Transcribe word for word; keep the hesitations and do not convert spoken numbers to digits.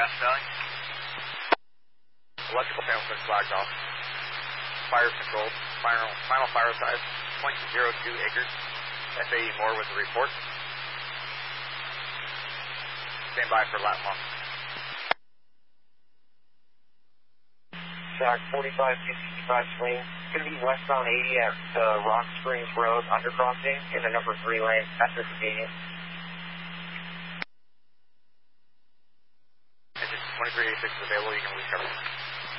Gas Valley. Electrical panel switch flagged off. Fire controlled. Final, final fire size, zero point zero two acres. F A E Moore with the report. Stand by for lat one. Shack forty-five sixty-five swing. Going to be westbound eighty at uh, Rock Springs Road, undercrossing in the number three lane. That's your convenience. Engine twenty-three eighty-six is available. You can leave cover.